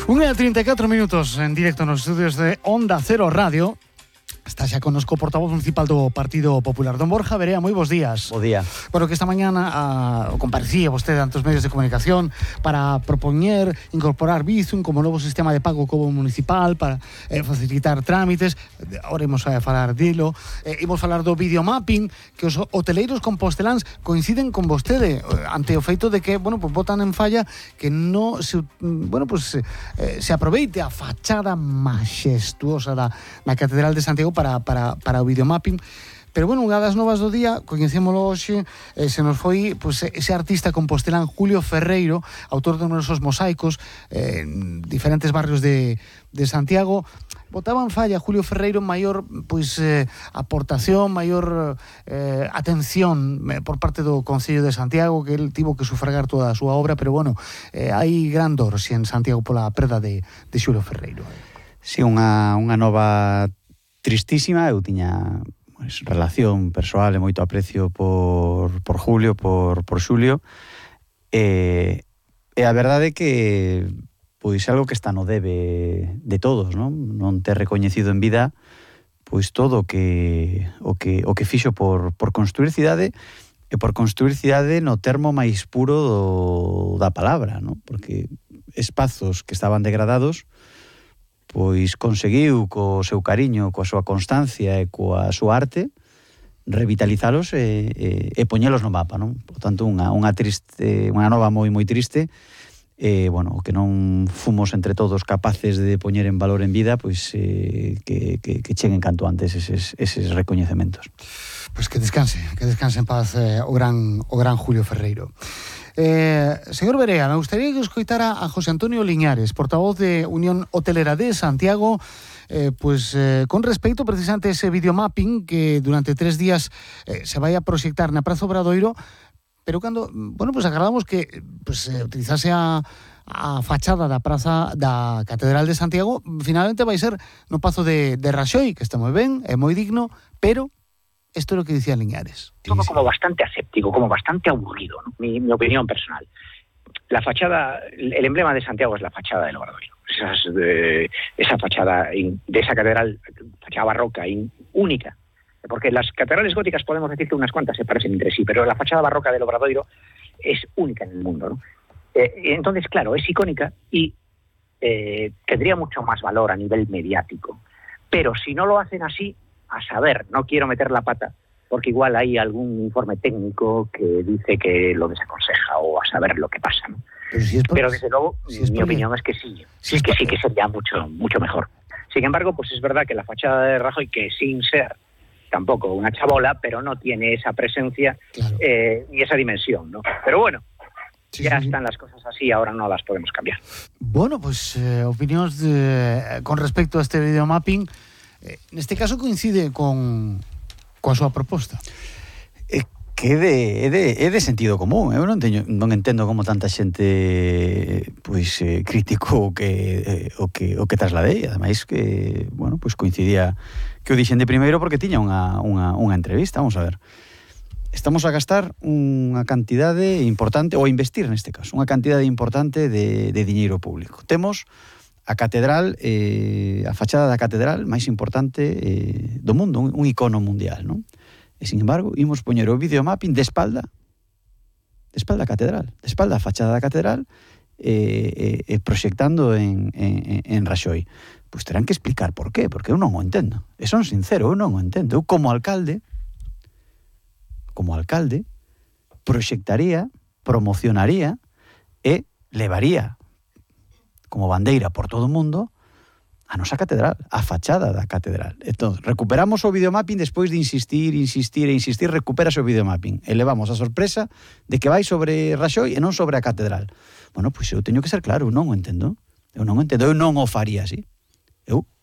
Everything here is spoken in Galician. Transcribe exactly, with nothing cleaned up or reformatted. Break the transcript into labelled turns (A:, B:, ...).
A: unha e trinta e catro minutos en directo nos estudios de Onda Cero Radio. Está xa connosco o portavoz municipal do Partido Popular, don Borja Verea. Moi bons días.
B: Bo día.
A: Bueno, que esta mañana ah, comparecía vostede ante os medios de comunicación para propoñer incorporar Bizum como novo sistema de pago como municipal para eh, facilitar trámites. Ahora imos a falar dilo. Eh, imos falar do videomapping, que os hoteleiros composteláns coinciden con vostede ante o feito de que, bueno, pues botan en falla que no se, bueno, pues eh, se aproveite a fachada maxestuosa da, da Catedral de Santiago para, para, para o videomapping. Pero bueno, unha das novas do día, coñecémolo hoxe, eh, se nos foi pues, ese artista compostelán Julio Ferreiro, autor de numerosos mosaicos eh, en diferentes barrios de, de Santiago. Botaban falla Julio Ferreiro maior pues, eh, aportación, maior eh, atención eh, por parte do Concello de Santiago, que el tivo que sufragar toda a súa obra, pero bueno, eh, hai gran dor si en Santiago pola perda de, de Julio Ferreiro.
B: Si, sí, unha, unha nova tristísima. Eu tiña pues, relación persoal e moito aprecio por, por Julio, por, por Xulio, e, e a verdade é que pois algo que está no debe de todos, non? Non ter recoñecido en vida pois todo o que o que o que fixo por por construir cidade, e por construir cidade no termo máis puro do, da palabra, non? Porque espazos que estaban degradados pois conseguiu co seu cariño, coa súa constancia e coa súa arte revitalizalos e, e, e poñelos no mapa, non? Por tanto, unha, unha triste, unha nova moi moi triste. E, bueno, o que non fomos entre todos capaces de poñer en valor en vida, pois eh, que, que, que cheguen canto antes eses, eses recoñecementos.
A: Pois que descanse, que descanse en paz eh, o gran o gran Julio Ferreiro. Eh, señor Verea, me gustaría que escoitara a José Antonio Liñares, portavoz de Unión Hotelera de Santiago, eh, pues eh, con respecto precisamente a ese videomapping que durante tres días eh, se vai a proxectar na Praza Obradoiro, pero cando, bueno, pues agardamos que pues, eh, utilizase a, a fachada da praza da Catedral de Santiago, finalmente vai ser no Pazo de, de Raxoi, que está moi ben, é moi digno, pero esto es lo que decía Liñares.
C: Todo como bastante aséptico, como bastante aburrido, ¿no? mi, mi opinión personal. La fachada, el emblema de Santiago es la fachada del Obradoiro. Esa, de, esa fachada de esa catedral, fachada barroca, in, única. Porque las catedrales góticas podemos decir que unas cuantas se parecen entre sí, pero la fachada barroca del Obradoiro es única en el mundo, ¿no? Eh, entonces, claro, es icónica y eh, tendría mucho más valor a nivel mediático. Pero si no lo hacen así, a saber, no quiero meter la pata, porque igual hay algún informe técnico que dice que lo desaconseja o a saber lo que pasa, ¿no?
A: Pero, si es por...
C: Pero desde luego,
A: si es
C: mi
A: por...
C: opinión es que sí,
A: si
C: es
A: es
C: que
A: por...
C: sí que sería mucho, mucho mejor. Sin embargo, pues es verdad que la fachada de Rajoy, que sin ser tampoco una chabola, pero no tiene esa presencia, claro, eh, y esa dimensión, ¿no? Pero bueno, sí, ya sí, están las cosas así, ahora no las podemos cambiar.
A: Bueno, pues eh, opiniones de, con respecto a este videomapping. Eh, neste caso coincide con coa súa proposta.
B: É que é de, é de, é de sentido común. Eu non, teño, non entendo como tanta xente pois eh, criticou o que, eh, o que, o que trasladei. Ademais que, bueno, pois coincidía que o dixen de primeiro porque tiña unha, unha, unha entrevista. Vamos a ver. Estamos a gastar unha cantidade importante, ou a investir neste caso, unha cantidade importante de, de diñeiro público. Temos a catedral, eh, a fachada da catedral máis importante eh, do mundo, un, un icono mundial, non? E, sin embargo, imos poñer o videomapping de espalda, de espalda a catedral, de espalda a fachada da catedral, eh, eh, proxectando en, en, en Raxoi. Pois terán que explicar por qué, porque eu non o entendo. E son sincero, eu non o entendo. Eu, como alcalde, como alcalde, proxectaría, promocionaría e levaría como bandeira por todo o mundo a nosa catedral, a fachada da catedral. Entón, recuperamos o videomapping despois de insistir, insistir e insistir, recupérase o videomapping. E levamos a sorpresa de que vai sobre Raxoi e non sobre a catedral. Bueno, pois eu teño que ser claro, eu non o entendo. Eu non o entendo, eu non o faría así. Eu